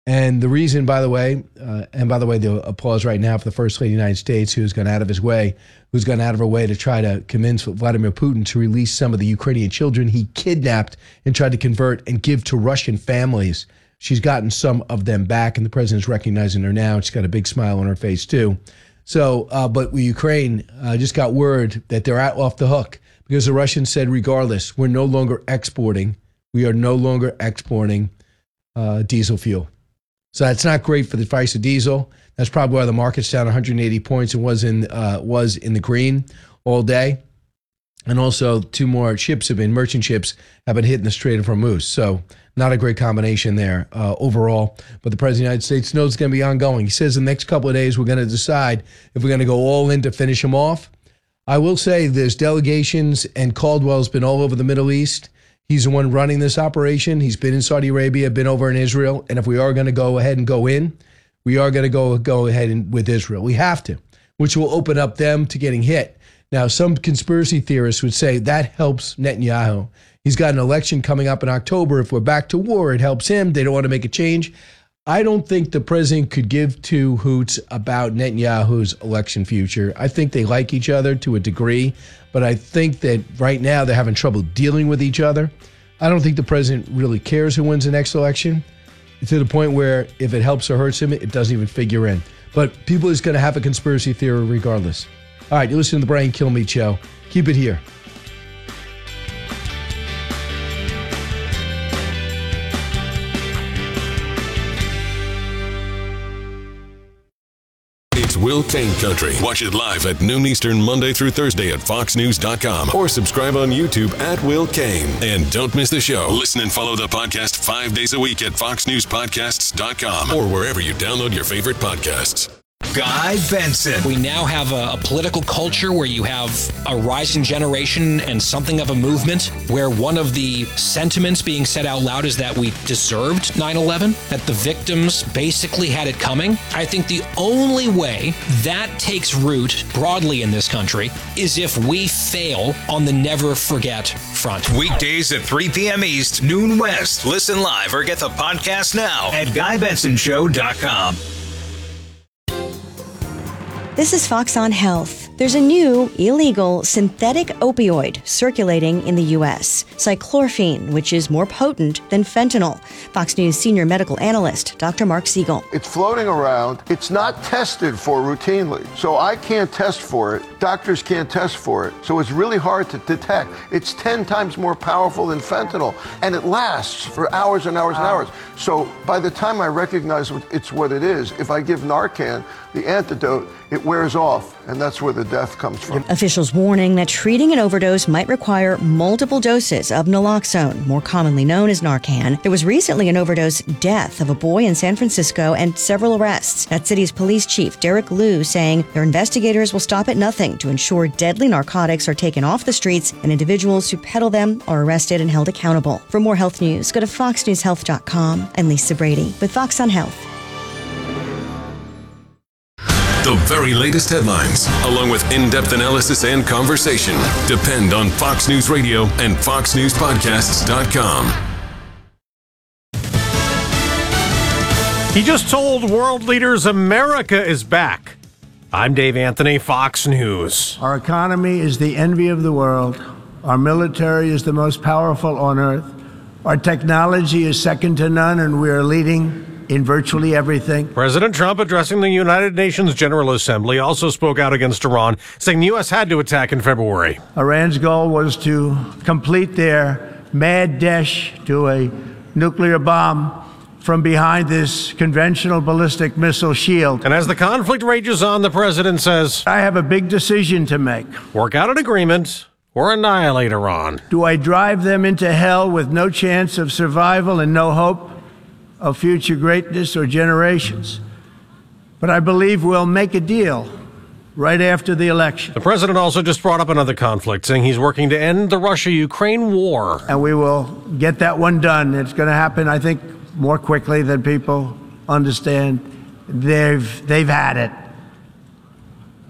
And the reason, by the way, the applause right now for the First Lady of the United States, who's gone out of her way to try to convince Vladimir Putin to release some of the Ukrainian children he kidnapped and tried to convert and give to Russian families. She's gotten some of them back, and the president's recognizing her now. She's got a big smile on her face, too. So, but Ukraine just got word that they're off the hook because the Russians said, regardless, we're no longer exporting. We are no longer exporting diesel fuel. So that's not great for the price of diesel. That's probably why the market's down 180 points and was in the green all day. And also 2 more merchant ships have been hitting the Strait of Hormuz. So not a great combination there overall. But the President of the United States knows it's going to be ongoing. He says in the next couple of days, we're going to decide if we're going to go all in to finish him off. I will say there's delegations, and Caldwell's been all over the Middle East. He's the one running this operation. He's been in Saudi Arabia, been over in Israel. And if we are going to go ahead and go in, we are going to go ahead with Israel. We have to, which will open up them to getting hit. Now, some conspiracy theorists would say that helps Netanyahu. He's got an election coming up in October. If we're back to war, it helps him. They don't want to make a change. I don't think the president could give 2 hoots about Netanyahu's election future. I think they like each other to a degree, but I think that right now they're having trouble dealing with each other. I don't think the president really cares who wins the next election, to the point where if it helps or hurts him, it doesn't even figure in. But people is going to have a conspiracy theory regardless. All right, you listen to the Brian Kilmeade Show. Keep it here. It's Will Cain Country. Watch it live at noon Eastern, Monday through Thursday at foxnews.com or subscribe on YouTube at Will Cain. And don't miss the show. Listen and follow the podcast 5 days a week at foxnewspodcasts.com or wherever you download your favorite podcasts. Guy Benson. We now have a political culture where you have a rising generation and something of a movement where one of the sentiments being said out loud is that we deserved 9/11, that the victims basically had it coming. I think the only way that takes root broadly in this country is if we fail on the never forget front. Weekdays at 3 p.m. East, noon West. Listen live or get the podcast now at GuyBensonShow.com. This is Fox on Health. There's a new illegal synthetic opioid circulating in the U.S., cyclorphine, which is more potent than fentanyl. Fox News senior medical analyst, Dr. Mark Siegel. It's floating around. It's not tested for routinely. So I can't test for it. Doctors can't test for it. So it's really hard to detect. It's 10 times more powerful than fentanyl, and it lasts for hours and hours and hours. So by the time I recognize it's what it is, if I give Narcan, the antidote, it wears off, and that's where the death comes from. Officials warning that treating an overdose might require multiple doses of naloxone, more commonly known as Narcan. There was recently an overdose death of a boy in San Francisco and several arrests. That city's police chief, Derek Liu, saying their investigators will stop at nothing to ensure deadly narcotics are taken off the streets and individuals who peddle them are arrested and held accountable. For more health news, go to foxnewshealth.com. I'm Lisa Brady with Fox on Health. The very latest headlines, along with in-depth analysis and conversation, depend on Fox News Radio and foxnewspodcasts.com. He just told world leaders America is back. I'm Dave Anthony, Fox News. Our economy is the envy of the world. Our military is the most powerful on earth. Our technology is second to none, and we are leading in virtually everything. President Trump, addressing the United Nations General Assembly, also spoke out against Iran, saying the U.S. had to attack in February. Iran's goal was to complete their mad dash to a nuclear bomb from behind this conventional ballistic missile shield. And as the conflict rages on, the president says, I have a big decision to make. Work out an agreement or annihilate Iran. Do I drive them into hell with no chance of survival and no hope of future greatness or generations? But I believe we'll make a deal right after the election. The president also just brought up another conflict, saying he's working to end the Russia-Ukraine war. And we will get that one done. It's going to happen, I think, more quickly than people understand. They've had it.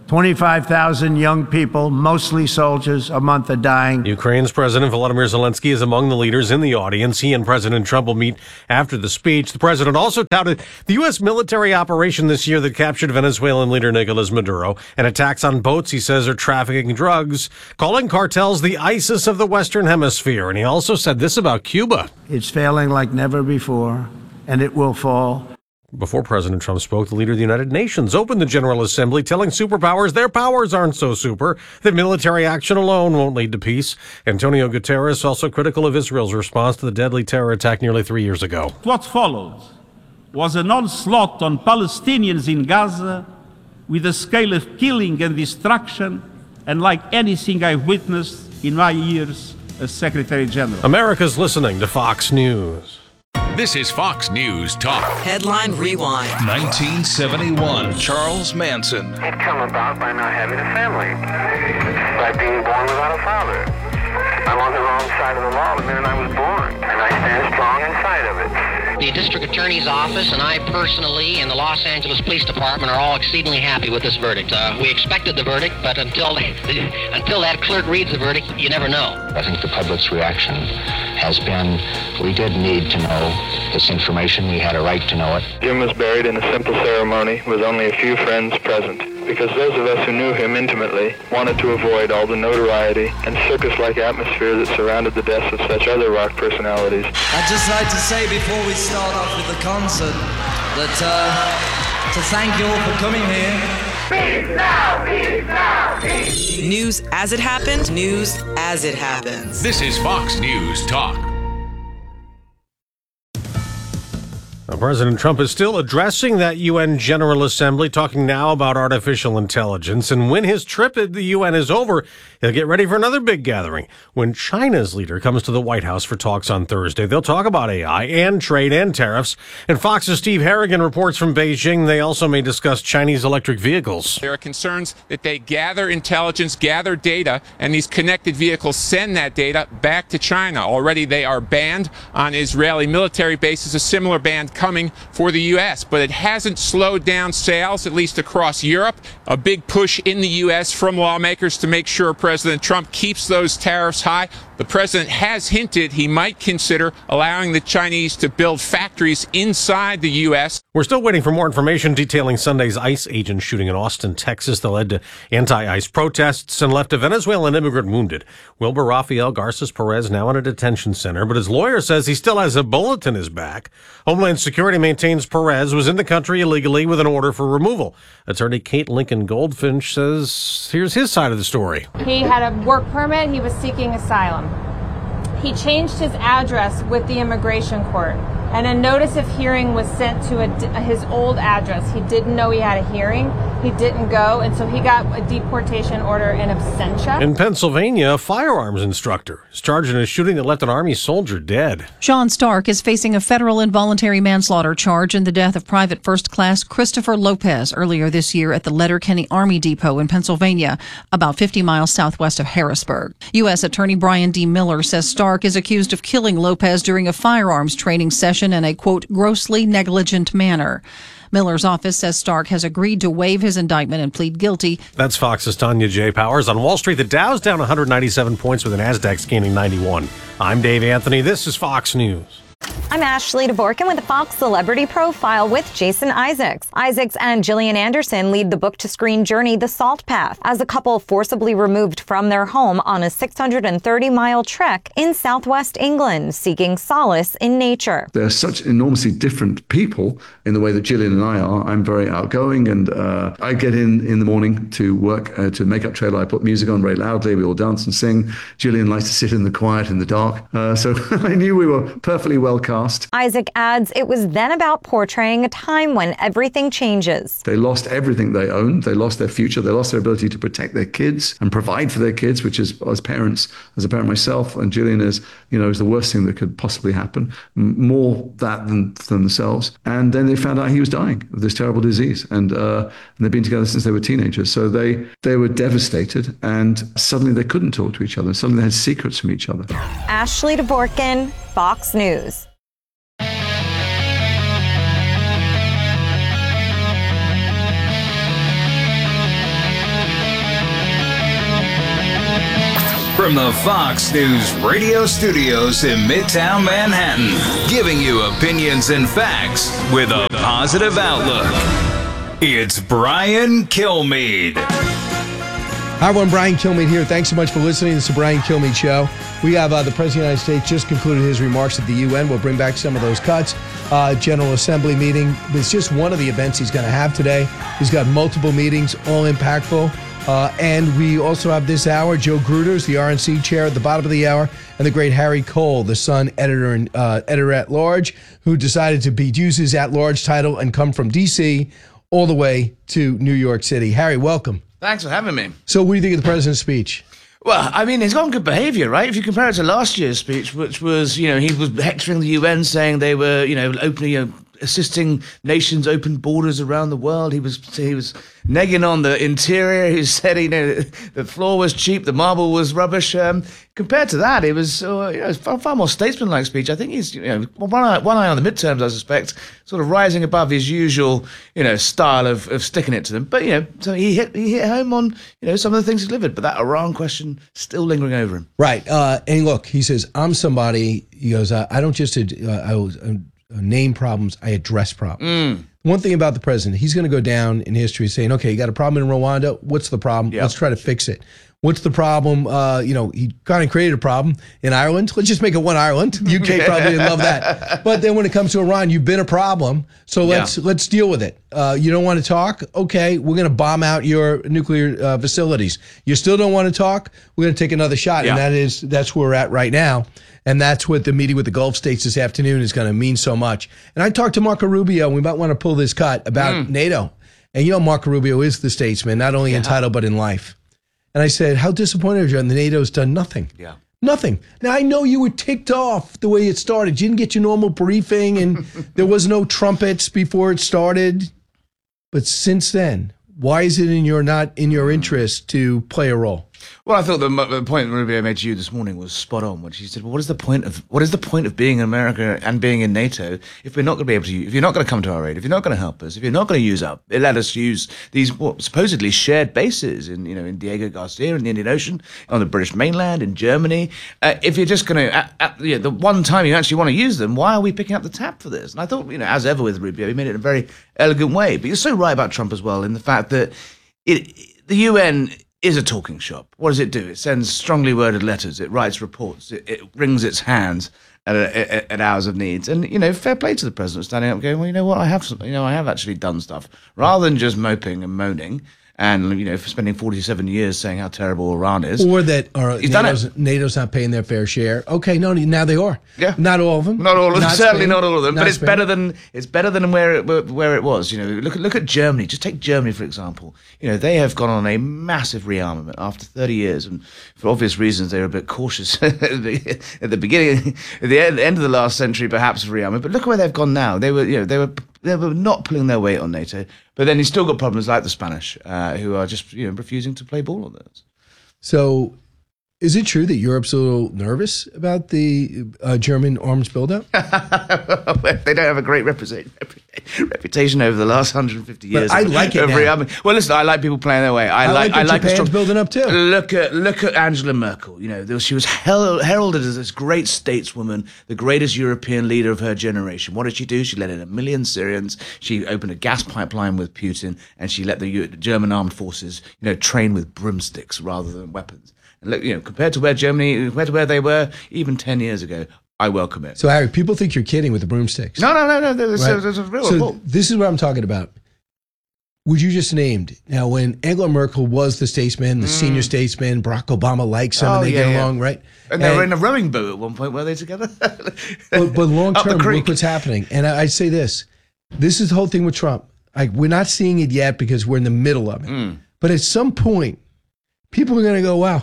25,000 young people, mostly soldiers, a month are dying. Ukraine's President Volodymyr Zelensky is among the leaders in the audience. He and President Trump will meet after the speech. The president also touted the U.S. military operation this year that captured Venezuelan leader Nicolas Maduro, and attacks on boats he says are trafficking drugs, calling cartels the ISIS of the Western Hemisphere. And he also said this about Cuba. It's failing like never before, and it will fall. Before President Trump spoke, the leader of the United Nations opened the General Assembly, telling superpowers their powers aren't so super, that military action alone won't lead to peace. Antonio Guterres also critical of Israel's response to the deadly terror attack nearly 3 years ago. What followed was an onslaught on Palestinians in Gaza with a scale of killing and destruction unlike anything I've witnessed in my years as Secretary General. America's listening to Fox News. This is Fox News Talk. Headline Rewind. 1971. Charles Manson. It come about by not having a family, by being born without a father. I'm on the wrong side of the law the minute I was born, and I stand strong inside of it. The district attorney's office and I personally and the Los Angeles Police Department are all exceedingly happy with this verdict. We expected the verdict, but until that clerk reads the verdict, you never know. I think the public's reaction has been, we did need to know this information. We had a right to know it. Jim was buried in a simple ceremony with only a few friends present, because those of us who knew him intimately wanted to avoid all the notoriety and circus-like atmosphere that surrounded the deaths of such other rock personalities. I'd just like to say before we start off with the concert that to thank you all for coming here. Peace now, peace now, peace. News as it happened, news as it happens. This is Fox News Talk. Now, President Trump is still addressing that UN General Assembly, talking now about artificial intelligence. And when his trip at the UN is over, he'll get ready for another big gathering. When China's leader comes to the White House for talks on Thursday, they'll talk about AI and trade and tariffs. And Fox's Steve Harrigan reports from Beijing they also may discuss Chinese electric vehicles. There are concerns that they gather intelligence, gather data, and these connected vehicles send that data back to China. Already they are banned on Israeli military bases, a similar ban coming for the U.S., but it hasn't slowed down sales, at least across Europe. A big push in the U.S. from lawmakers to make sure President Trump keeps those tariffs high. The president has hinted he might consider allowing the Chinese to build factories inside the U.S. We're still waiting for more information detailing Sunday's ICE agent shooting in Austin, Texas that led to anti-ICE protests and left a Venezuelan immigrant wounded. Wilbur Rafael Garces Perez now in a detention center, but his lawyer says he still has a bullet in his back. Homeland Security maintains Perez was in the country illegally with an order for removal. Attorney Kate Lincoln Goldfinch says here's his side of the story. He had a work permit. He was seeking asylum. He changed his address with the immigration court, and a notice of hearing was sent to his old address. He didn't know he had a hearing. He didn't go, and so he got a deportation order in absentia. In Pennsylvania, a firearms instructor is charged in a shooting that left an Army soldier dead. Sean Stark is facing a federal involuntary manslaughter charge in the death of Private First Class Christopher Lopez earlier this year at the Letterkenny Army Depot in Pennsylvania, about 50 miles southwest of Harrisburg. U.S. Attorney Brian D. Miller says Stark is accused of killing Lopez during a firearms training session in a, quote, grossly negligent manner. Miller's office says Stark has agreed to waive his indictment and plead guilty. That's Fox's Tanya J. Powers. On Wall Street, the Dow's down 197 points with the Nasdaq gaining 91. I'm Dave Anthony. This is Fox News. I'm Ashley DeVorkin with the Fox Celebrity Profile with Jason Isaacs. Isaacs and Gillian Anderson lead the book-to-screen journey The Salt Path as a couple forcibly removed from their home on a 630-mile trek in southwest England, seeking solace in nature. They're such enormously different people in the way that Gillian and I are. I'm very outgoing, and I get in the morning to work to Makeup Trailer. I put music on very loudly. We all dance and sing. Gillian likes to sit in the quiet in the dark. So I knew we were perfectly well cast. Isaac adds it was then about portraying a time when everything changes. They lost everything they owned. They lost their future. They lost their ability to protect their kids and provide for their kids, which is, as parents, as a parent myself, and Gillian is the worst thing that could possibly happen. More that than themselves. And then they found out he was dying of this terrible disease. And they've been together since they were teenagers. So they were devastated, and suddenly they couldn't talk to each other. Suddenly they had secrets from each other. Ashley DeVorkin, Fox News. From the Fox News radio studios in Midtown Manhattan, giving you opinions and facts with a positive outlook. It's Brian Kilmeade. Hi, everyone. Brian Kilmeade here. Thanks so much for listening. It's the Brian Kilmeade Show. We have the President of the United States just concluded his remarks at the UN. We'll bring back some of those cuts. General Assembly meeting. It's just one of the events he's going to have today. He's got multiple meetings, all impactful. And we also have this hour, Joe Gruters, the RNC chair at the bottom of the hour, and the great Harry Cole, the Sun editor and editor-at-large, who decided to use his at-large title and come from D.C. all the way to New York City. Harry, welcome. Thanks for having me. So what do you think of the president's speech? Well, I mean, he's got good behaviour, right? If you compare it to last year's speech, which was, he was hectoring the UN, saying they were, openly assisting nations open borders around the world. He was negging on the interior. He said, the floor was cheap, the marble was rubbish. Compared to that, it was far more statesman-like speech. I think he's one eye on the midterms, I suspect, sort of rising above his usual style of sticking it to them. But so he hit home on some of the things he delivered. But that Iran question still lingering over him. Right. And look, he says, I'm somebody. He goes, I don't just name problems, I address problems. One thing about the president, he's going to go down in history saying, okay, you got a problem in Rwanda. What's the problem? Let's try to fix it. What's the problem? He kind of created a problem in Ireland. Let's just make it one Ireland. UK probably didn't love that. But then when it comes to Iran, you've been a problem. So let's deal with it. You don't want to talk? Okay, we're going to bomb out your nuclear facilities. You still don't want to talk? We're going to take another shot. And that's where we're at right now. And that's what the meeting with the Gulf states this afternoon is going to mean so much. And I talked to Marco Rubio, and we might want to pull this cut about NATO. And Marco Rubio is the statesman, not only in title, but in life. And I said, how disappointed are you? And the NATO's done nothing. Yeah. Nothing. Now, I know you were ticked off the way it started. You didn't get your normal briefing, and there was no trumpets before it started. But since then, why is it not in your interest to play a role? Well, I thought the point Rubio made to you this morning was spot on. When she said, "Well, what is the point of being in America and being in NATO if we're not going to be able to? If you're not going to come to our aid, if you're not going to help us, if you're not going to let us use these supposedly shared bases in Diego Garcia in the Indian Ocean, on the British mainland, in Germany, if you're just going to the one time you actually want to use them, why are we picking up the tab for this?" And I thought, as ever with Rubio, he made it in a very elegant way. But you're so right about Trump as well in the fact that the UN is a talking shop. What does it do? It sends strongly worded letters. It writes reports. It wrings its hands at hours of needs. And fair play to the president standing up, going, "Well, you know what? I have actually done stuff," rather than just moping and moaning. And, for spending 47 years saying how terrible Iran is. Or that NATO's not paying their fair share. Okay, no, now they are. Yeah. Not all of them. Not all of them. Certainly not all of them. But it's better than where it was. Look at Germany. Just take Germany, for example. They have gone on a massive rearmament after 30 years. And for obvious reasons, they were a bit cautious at the beginning, at the end of the last century, perhaps, of rearmament. But look where they've gone now. They were not pulling their weight on NATO. But then he's still got problems like the Spanish, who are just refusing to play ball on those. So, is it true that Europe's a little nervous about the German arms buildup? They don't have a great reputation over the last 150 years. But I like it now. Well, listen, I like people playing their way. I like Japan's building up too. Look at Angela Merkel. She was heralded as this great stateswoman, the greatest European leader of her generation. What did she do? She let in 1 million Syrians. She opened a gas pipeline with Putin, and she let the German armed forces, train with broomsticks rather than weapons. And look, compared to where they were even 10 years ago, I welcome it. So, Harry, people think you're kidding with the broomsticks. No. There's a real. So this is what I'm talking about. Would you just named now when Angela Merkel was the statesman, the senior statesman, Barack Obama likes him, and they get along, right? And they were in a rowing boat at one point, were they together? but long term, look what's happening. And I'd say this is the whole thing with Trump. We're not seeing it yet because we're in the middle of it. But at some point, people are going to go, wow.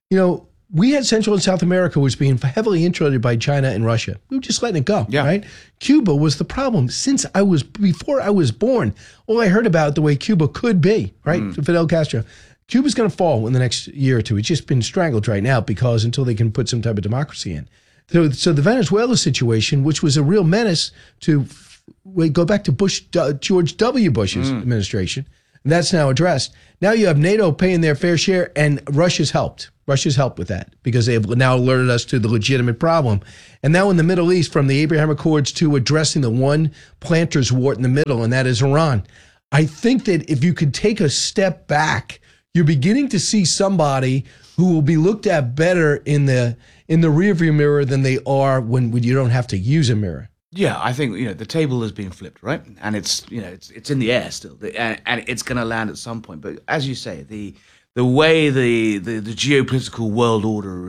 We had Central and South America was being heavily infiltrated by China and Russia. We were just letting it go, right? Cuba was the problem. Before I was born, all I heard about the way Cuba could be, right? Fidel Castro. Cuba's going to fall in the next year or two. It's just been strangled right now because until they can put some type of democracy in. So the Venezuela situation, which was a real menace to go back to George W. Bush's administration, And that's now addressed. Now you have NATO paying their fair share, and Russia's helped. Russia's helped with that because they've now alerted us to the legitimate problem. And now in the Middle East, from the Abraham Accords to addressing the one planter's wart in the middle, and that is Iran. I think that if you could take a step back, you're beginning to see somebody who will be looked at better in the rearview mirror than they are when you don't have to use a mirror. Yeah, I think the table has been flipped, right? And it's in the air still, and it's going to land at some point. But as you say, the way the geopolitical world order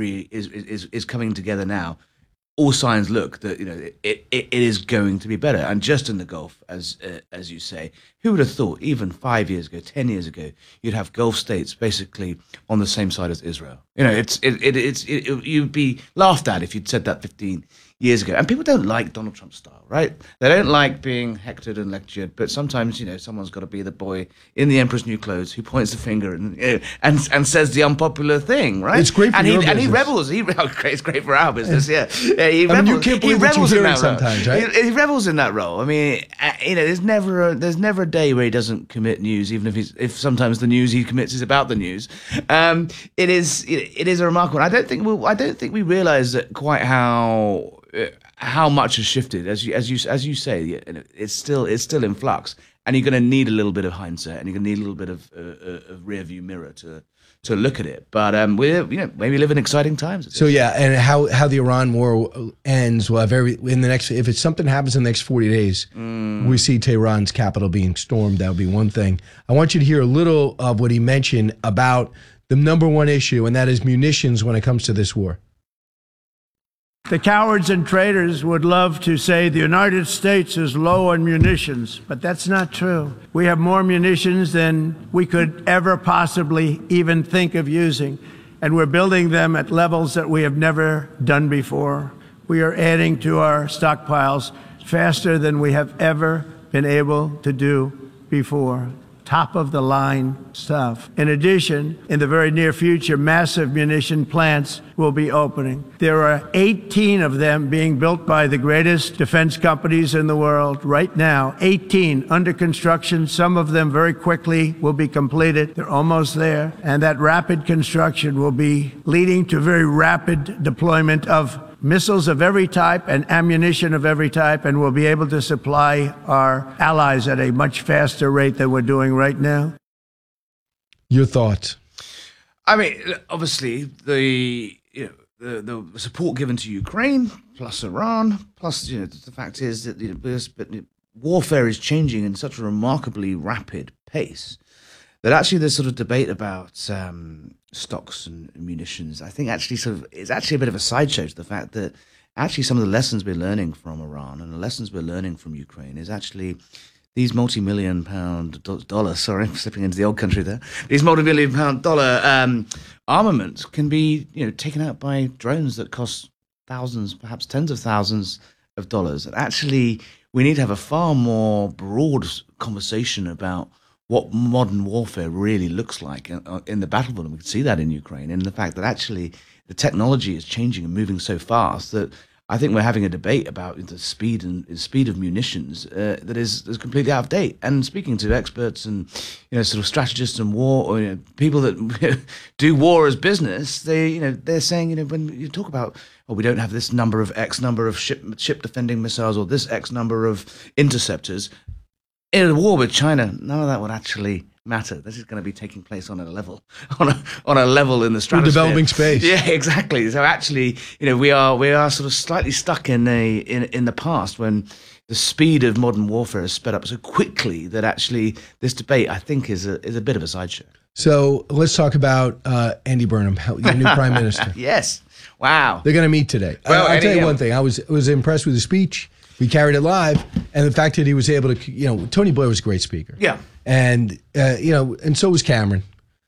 is coming together now, all signs look that it is going to be better. And just in the Gulf, as you say, who would have thought even 5 years ago, 10 years ago, you'd have Gulf states basically on the same side as Israel? You'd be laughed at if you'd said that 15 years ago. And people don't like Donald Trump's style, right? They don't like being hectored and lectured, but sometimes, someone's got to be the boy in the Emperor's New Clothes who points the finger and says the unpopular thing, right? It's great for your business. And he rebels. It's great for our business, yeah. He you can't believe what you hear sometimes, right? He revels in that role. I mean, there's never a day where he doesn't commit news, even if sometimes the news he commits is about the news. It is a remarkable. I don't think we realize that quite how much has shifted. As you say, it's still in flux, and you're going to need a little bit of hindsight, and you're going to need a little bit of rear view mirror to look at it. But maybe live in exciting times. So yeah, and how the Iran war ends. Well, if it's something happens in the next 40 days, we see Tehran's capital being stormed. That would be one thing. I want you to hear a little of what he mentioned about the number one issue, and that is munitions when it comes to this war. The cowards and traitors would love to say the United States is low on munitions, but that's not true. We have more munitions than we could ever possibly even think of using, and we're building them at levels that we have never done before. We are adding to our stockpiles faster than we have ever been able to do before. Top-of-the-line stuff. In addition, in the very near future, massive munition plants will be opening. There are 18 of them being built by the greatest defense companies in the world right now. 18 under construction. Some of them very quickly will be completed. They're almost there. And that rapid construction will be leading to very rapid deployment of missiles of every type and ammunition of every type, and we'll be able to supply our allies at a much faster rate than we're doing right now. Your thoughts? I mean, obviously, the support given to Ukraine, plus Iran, plus the fact is that warfare is changing in such a remarkably rapid pace that actually this sort of debate about stocks and munitions, I think actually it's actually a bit of a sideshow to the fact that actually some of the lessons we're learning from Iran and the lessons we're learning from Ukraine is actually these multi-million pound dollars, sorry, I'm slipping into the old country there, these multi-million pound dollar armaments can be taken out by drones that cost thousands, perhaps tens of thousands of dollars. And actually we need to have a far more broad conversation about what modern warfare really looks like in the battlefield. And we can see that in Ukraine, and the fact that actually the technology is changing and moving so fast that I think we're having a debate about the speed of munitions that is completely out of date. And speaking to experts and sort of strategists and war, or people that do war as business, they're saying when you talk about we don't have this number of X number of ship defending missiles or this X number of interceptors. In a war with China, none of that would actually matter. This is going to be taking place on a level, on a level in the stratosphere. Developing space. Yeah, exactly. So actually, we are sort of slightly stuck in the past when the speed of modern warfare has sped up so quickly that actually this debate, I think, is a bit of a sideshow. So let's talk about Andy Burnham, your new prime minister. Yes. Wow. They're going to meet today. Well, I'll tell you one thing. I was impressed with his speech. We carried it live, and the fact that he was able to, Tony Blair was a great speaker. Yeah. And, and so was Cameron.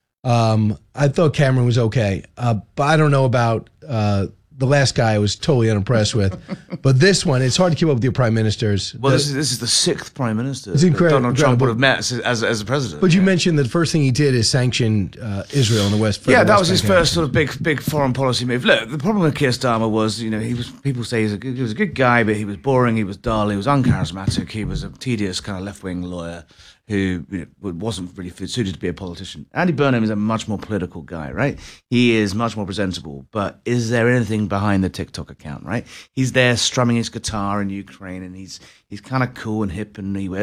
I thought Cameron was okay, but I don't know about the last guy I was totally unimpressed with. But this one, it's hard to keep up with your prime ministers. Well, this is the sixth prime minister it's incredible, Donald Trump would have met as a president. But you mentioned that the first thing he did is sanction Israel in the West. Yeah, that was his first sort of big foreign policy move. Look, the problem with Keir Starmer was, people say he was a good guy, but he was boring, he was dull, he was uncharismatic, he was a tedious kind of left-wing lawyer. who wasn't really suited to be a politician. Andy Burnham is a much more political guy, right? He is much more presentable. But is there anything behind the TikTok account, right? He's there strumming his guitar in Ukraine, and he's kind of cool and hip, and he wears